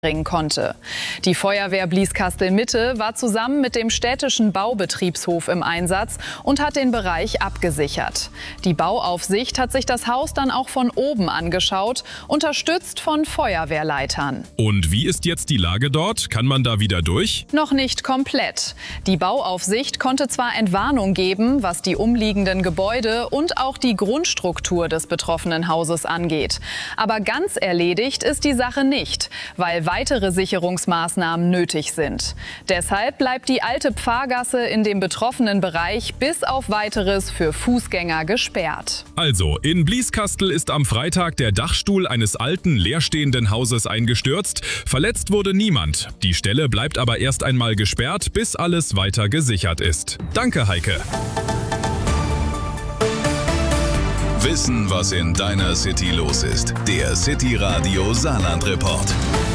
bringen konnte. Die Feuerwehr Blieskastel-Mitte war zusammen mit dem städtischen Baubetriebshof im Einsatz und hat den Bereich abgesichert. Die Bauaufsicht hat sich das Haus dann auch von oben angeschaut, unterstützt von Feuerwehrleitern. Und wie ist jetzt die Lage dort? Kann man da wieder durch? Noch nicht komplett. Die Bauaufsicht konnte zwar Entwarnung geben, was die umliegenden Gebäude und auch die Grundstruktur des betroffenen Hauses angeht. Aber ganz erledigt ist die Sache nicht, weil weitere Sicherungsmaßnahmen nötig sind. Deshalb bleibt die alte Pfarrgasse in dem betroffenen Bereich bis auf Weiteres für Fußgänger gesperrt. Also, in Blieskastel ist am Freitag der Dachstuhl eines alten, leerstehenden Hauses eingestürzt. Verletzt wurde niemand. Die Stelle bleibt aber erst einmal gesperrt, bis alles weiter gesichert ist. Danke, Heike. Wissen, was in deiner City los ist. Der City Radio Saarland Report.